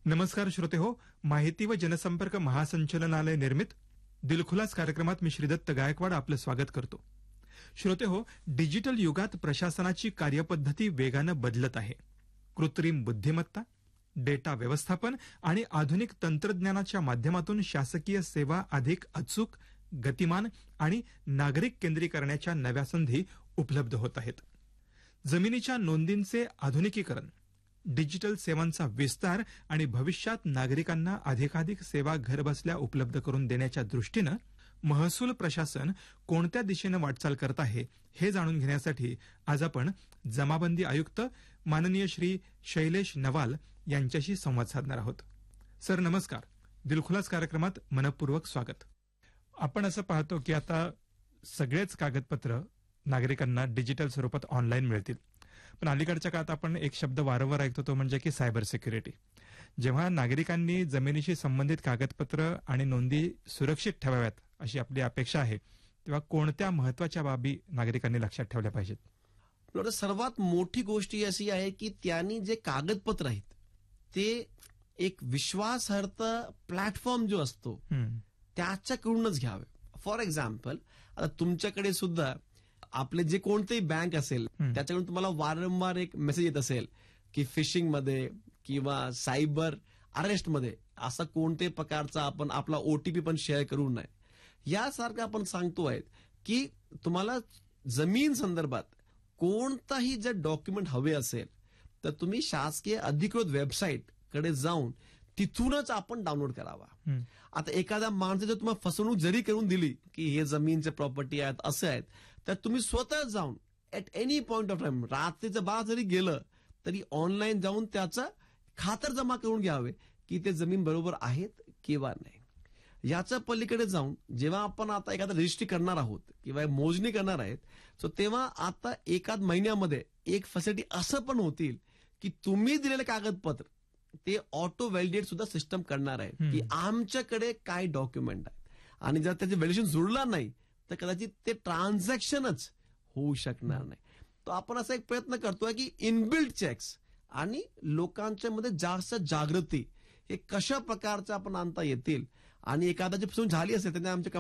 नमस्कार श्रोते हो, माहिती व जनसंपर्क महासंचालनालय निर्मित दिलखुलास कार्यक्रमात मी श्रीदत्त गायकवाड आपलं स्वागत करतो. श्रोते हो, डिजिटल युगात प्रशासनाची कार्यपद्धती वेगानं बदलत आहे. कृत्रिम बुद्धिमत्ता, डेटा व्यवस्थापन आणि आधुनिक तंत्रज्ञानाच्या माध्यमातून शासकीय सेवा अधिक अचूक, गतिमान आणि नागरिक केंद्रीकरणाच्या नव्या संधी उपलब्ध होत आहेत. जमिनीच्या नोंदींचे आधुनिकीकरण, डिजिटल सेवांचा विस्तार आणि भविष्यात नागरिकांना अधिकाधिक सेवा घरबसल्या उपलब्ध करून देण्याच्या दृष्टीनं महसूल प्रशासन कोणत्या दिशेनं वाटचाल करत आहे हे जाणून घेण्यासाठी आज आपण जमाबंदी आयुक्त माननीय श्री शैलेश नवाल यांच्याशी संवाद साधणार आहोत. सर नमस्कार, दिलखुलास कार्यक्रमात मनपूर्वक स्वागत. आपण असं पाहतो की आता सगळेच कागदपत्र नागरिकांना डिजिटल स्वरूपात ऑनलाईन मिळतील, पण अलीकडच्या काळात आपण एक शब्द वारंवार ऐकतो तो म्हणजे की सायबर सिक्युरिटी. जेव्हा नागरिकांनी जमिनीशी संबंधित कागदपत्र आणि नोंदी सुरक्षित ठेवाव्यात अशी आपली अपेक्षा आहे, तेव्हा कोणत्या महत्वाच्या बाबी नागरिकांनी लक्षात ठेवल्या पाहिजेत? सर्वात मोठी गोष्ट ही अशी आहे की त्यांनी जे कागदपत्र आहेत ते एक विश्वासार्ह प्लॅटफॉर्म जो असतो त्याच्याकडूनच घ्यावे. फॉर एक्झाम्पल, आता तुमच्याकडे सुद्धा आपले जे कोणतेही बँक असेल त्याच्याकडून तुम्हाला वारंवार एक मेसेज येत असेल की फिशिंग मध्ये किंवा सायबर अरेस्टमध्ये असा कोणत्याही प्रकारचा आपण आपला ओटीपी पण शेअर करू नये. यासारखं आपण सांगतोय की तुम्हाला जमीन संदर्भात कोणताही जर डॉक्युमेंट हवे असेल तर तुम्ही शासकीय अधिकृत वेबसाईट कडे जाऊन तिथूनच आपण डाउनलोड करावा. आता एखाद्या माणसाची जर तुम्हाला फसवणूक जरी करून दिली की हे जमीनचे प्रॉपर्टी आहेत असे आहेत, तर तुम्ही स्वतः जाऊन at any point of time रात्रीचं बाहेर जरी गेलं तरी ऑनलाईन जाऊन त्याचं खातर जमा करून घ्यावे की ते जमीन बरोबर आहेत किंवा नाही. याच्या पलीकडे जाऊन जेव्हा आपण आता एखादं रजिस्ट्री करणार आहोत किंवा मोजणी करणार आहेत, तर तेव्हा आता एखाद महिन्यामध्ये एक फॅसिलिटी असं पण होतील की तुम्ही दिलेले कागदपत्र ते ऑटो व्हॅलिडेट सुद्धा सिस्टम करणार आहे की आमच्याकडे काय डॉक्युमेंट आहे, आणि जर त्याचे व्हॅल्युएशन जुळणार नाही तर कदाचित ते ट्रान्झॅक्शनच होऊ शकणार नाही. तर आपण असा एक प्रयत्न करतोय की इनबिल्ट चेक्स आणि लोकांच्या मध्ये जास्त जागृती हे कशा प्रकारचं आपण आणता येतील, आणि एखाद्याची फसवणूक झाली असेल त्यांनी आमच्या